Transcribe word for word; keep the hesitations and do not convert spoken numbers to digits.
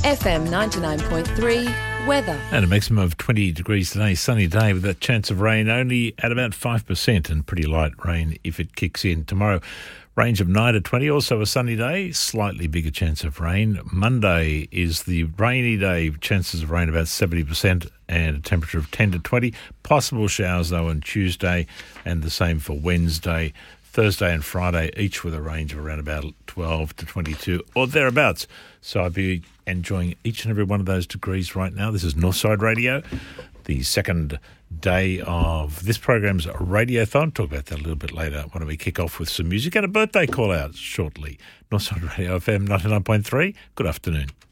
F M ninety-nine point three weather. And a maximum of twenty degrees today, sunny day with that chance of rain only at about five percent and pretty light rain if it kicks in. Tomorrow, range of nine to twenty, also a sunny day, slightly bigger chance of rain. Monday is the rainy day, chances of rain about seventy percent and a temperature of ten to twenty. Possible showers though on Tuesday and the same for Wednesday. Thursday and Friday, each with a range of around about twelve to twenty-two or thereabouts. So I'd be enjoying each and every one of those degrees right now. This is Northside Radio, the second day of this program's Radiothon. Talk about that a little bit later. Why don't we kick off with some music and a birthday call out shortly. Northside Radio F M ninety-nine point three. Good afternoon.